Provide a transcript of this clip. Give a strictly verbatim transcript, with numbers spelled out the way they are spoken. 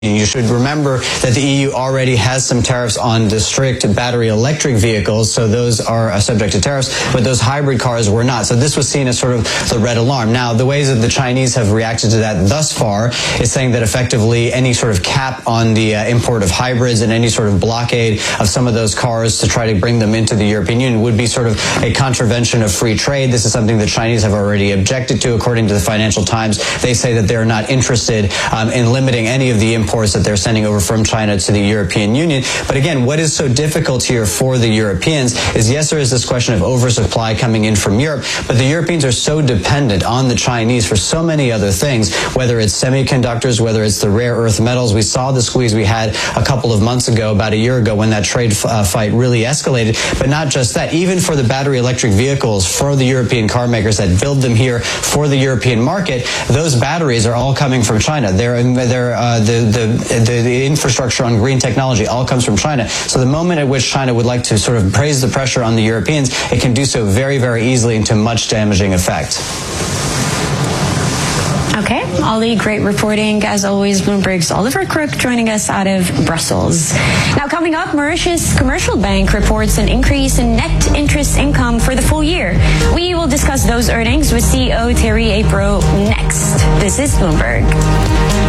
You should remember that the E U already has some tariffs on the strict battery electric vehicles, so those are subject to tariffs, but those hybrid cars were not. So this was seen as sort of the red alarm. Now, the ways that the Chinese have reacted to that thus far is saying that effectively any sort of cap on the uh, import of hybrids and any sort of blockade of some of those cars to try to bring them into the European Union would be sort of a contravention of free trade. This is something the Chinese have already objected to. According to the Financial Times, they say that they're not interested um, in limiting any of the imports that they're sending over from China to the European Union. But again, what is so difficult here for the Europeans is, yes, there is this question of oversupply coming in from Europe, but the Europeans are so dependent on the Chinese for so many other things, whether it's semiconductors, whether it's the rare earth metals. We saw the squeeze we had a couple of months ago, about a year ago, when that trade uh, fight really escalated. But not just that, even for the battery electric vehicles, for the European car makers that build them here for the European market, those batteries are all coming from China. They're, they're uh, the, the The, the infrastructure on green technology all comes from China. So the moment at which China would like to sort of raise the pressure on the Europeans, it can do so very, very easily and to much damaging effect. Okay, Ollie, great reporting. As always, Bloomberg's Oliver Crook joining us out of Brussels. Now, coming up, Mauritius Commercial Bank reports an increase in net interest income for the full year. We will discuss those earnings with C E O Thierry Aprot next. This is Bloomberg.